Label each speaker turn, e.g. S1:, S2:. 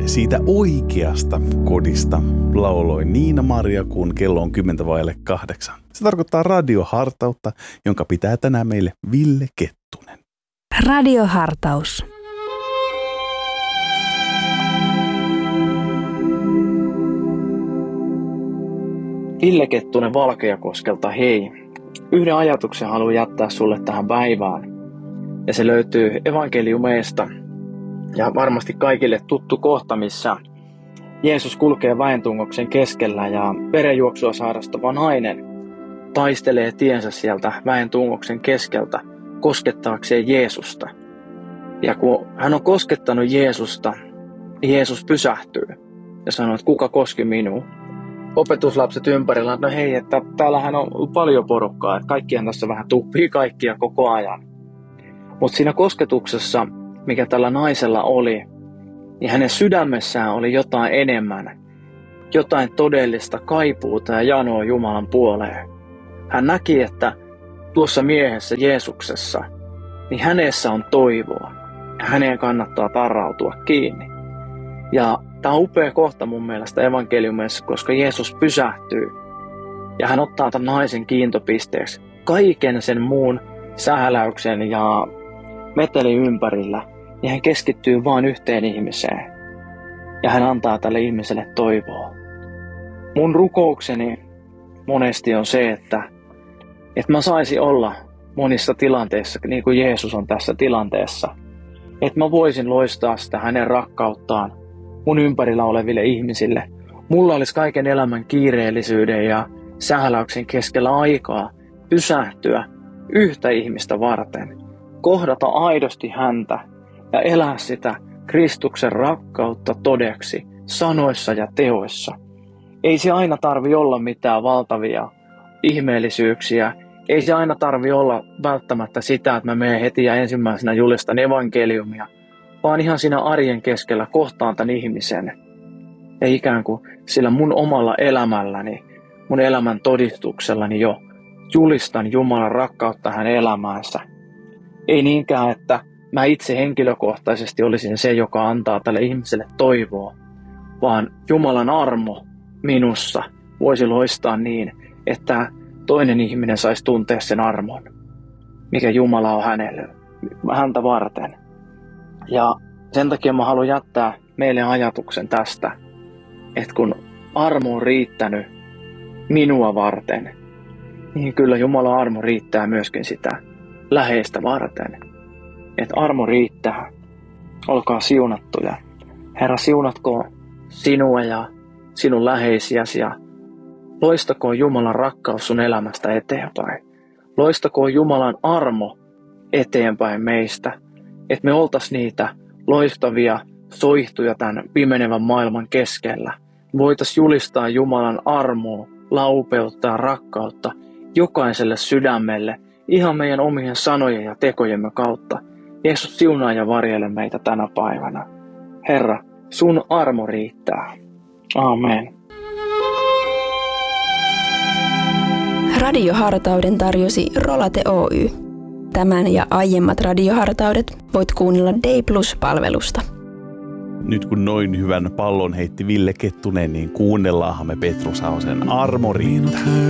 S1: siitä oikeasta kodista lauloi Niina-Maria, kun kello on 7:10. Se tarkoittaa radiohartautta, jonka pitää tänään meille Ville Kettunen.
S2: Radiohartaus.
S3: Ville Kettunen Valkeakoskelta, hei. Yhden ajatuksen haluan jättää sulle tähän päivään. Ja se löytyy evankeliumeista. Ja varmasti kaikille tuttu kohta, missä Jeesus kulkee väentungoksen keskellä ja verenjuoksua sairastava nainen taistelee tiensä sieltä väentungoksen keskeltä koskettaakseen Jeesusta. Ja kun hän on koskettanut Jeesusta, niin Jeesus pysähtyy ja sanoo, että kuka koski minua. Opetuslapset ympärillä, että no hei, että täällähän on paljon porukkaa, että kaikkihan tässä vähän tuppii kaikkia koko ajan. Mutta siinä kosketuksessa, mikä tällä naisella oli, niin hänen sydämessään oli jotain enemmän, jotain todellista kaipuuta ja janoa Jumalan puoleen. Hän näki, että tuossa miehessä Jeesuksessa, niin hänessä on toivoa ja häneen kannattaa tarrautua kiinni. Ja tämä on upea kohta mun mielestä evankeliumissa, koska Jeesus pysähtyy ja hän ottaa tämän naisen kiintopisteeksi kaiken sen muun sähäläyksen ja metelin ympärillä. Ja hän keskittyy vain yhteen ihmiseen. Ja hän antaa tälle ihmiselle toivoa. Mun rukoukseni monesti on se, että mä saisin olla monissa tilanteissa, niin kuin Jeesus on tässä tilanteessa. Että mä voisin loistaa sitä hänen rakkauttaan mun ympärillä oleville ihmisille. Mulla olisi kaiken elämän kiireellisyyden ja sähäläyksen keskellä aikaa pysähtyä yhtä ihmistä varten. Kohdata aidosti häntä. Ja elää sitä Kristuksen rakkautta todeksi sanoissa ja teoissa. Ei se aina tarvi olla mitään valtavia ihmeellisyyksiä. Ei se aina tarvi olla välttämättä sitä, että mä menen heti ja ensimmäisenä julistan evankeliumia. Vaan ihan siinä arjen keskellä kohtaan tämän ihmisen. Ja ikään kuin sillä mun omalla elämälläni, mun elämän todistuksellani jo julistan Jumalan rakkautta hänen elämäänsä. Ei niinkään, että mä itse henkilökohtaisesti olisin se, joka antaa tälle ihmiselle toivoa, vaan Jumalan armo minussa voisi loistaa niin, että toinen ihminen saisi tuntea sen armon, mikä Jumala on häntä varten. Ja sen takia mä haluan jättää meille ajatuksen tästä, että kun armo on riittänyt minua varten, niin kyllä Jumalan armo riittää myöskin sitä läheistä varten. Että armo riittää. Olkaa siunattuja. Herra, siunatkoon sinua ja sinun läheisiäsi ja loistakoon Jumalan rakkaus sun elämästä eteenpäin. Loistakoon Jumalan armo eteenpäin meistä. Että me oltaisiin niitä loistavia soihtuja tämän pimenevän maailman keskellä. Voitaisiin julistaa Jumalan armoa, laupeutta ja rakkautta jokaiselle sydämelle ihan meidän omien sanojen ja tekojemme kautta. Jeesus, siunaa ja varjele meitä tänä päivänä. Herra, sun armo riittää. Amen.
S2: Radiohartauden tarjosi Rolate Oy. Tämän ja aiemmat radiohartaudet voit kuunnella Day Plus-palvelusta.
S1: Nyt kun noin hyvän pallon heitti Ville Kettunen, niin kuunnellaanhan me Petrus Ahosen armo riittää.